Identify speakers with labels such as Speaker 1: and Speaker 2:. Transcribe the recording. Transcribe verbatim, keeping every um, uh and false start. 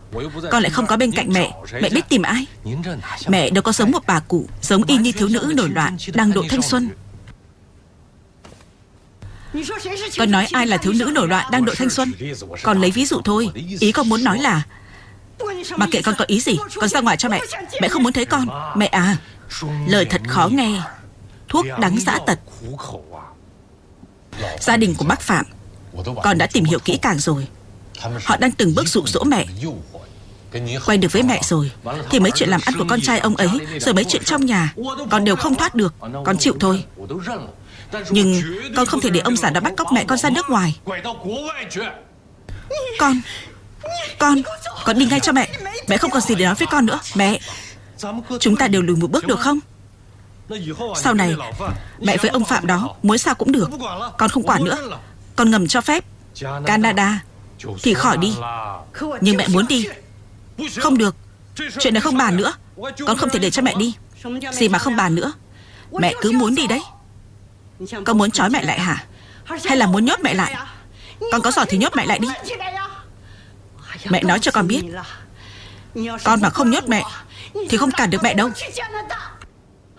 Speaker 1: Con lại không có bên cạnh mẹ, mẹ biết tìm ai? Mẹ đâu có giống một bà cụ, giống y như thiếu nữ nổi loạn đang độ thanh xuân. Con nói ai là thiếu nữ nổi loạn đang độ thanh xuân? Con lấy ví dụ thôi. Ý con muốn nói là mặc kệ con có ý gì, con ra ngoài cho mẹ. Mẹ không muốn thấy con. Mẹ à, lời thật khó nghe. Thuốc đắng dã tật. Gia đình của bác Phạm con đã tìm hiểu kỹ càng rồi. Họ đang từng bước dụ dỗ mẹ. Quen được với mẹ rồi thì mấy chuyện làm ăn của con trai ông ấy, rồi mấy chuyện trong nhà, con đều không thoát được. Con chịu thôi. Nhưng con không thể để ông già đó bắt cóc mẹ con ra nước ngoài. Con Con Con đi ngay cho mẹ. Mẹ không còn gì để nói với con nữa. Mẹ, chúng ta đều lùi một bước được không? Sau này mẹ với ông Phạm đó muốn sao cũng được. Con không quản nữa. Con ngầm cho phép. Canada thì khỏi đi. Nhưng mẹ muốn đi. Không được. Chuyện này không bàn nữa. Con không thể để cho mẹ đi. Gì mà không bàn nữa? Mẹ cứ muốn đi đấy. Con muốn trói mẹ lại hả? Hay là muốn nhốt mẹ lại? Con có giỏi thì nhốt mẹ lại đi. Mẹ nói cho con biết, con mà không nhốt mẹ thì không cản được mẹ đâu.